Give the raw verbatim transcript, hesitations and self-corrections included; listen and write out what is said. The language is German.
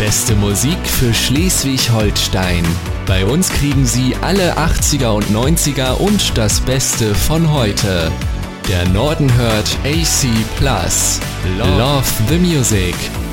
Beste Musik für Schleswig-Holstein. Bei uns kriegen Sie alle achtziger und neunziger und das Beste von heute. Der Norden hört A C plus. Love the Music.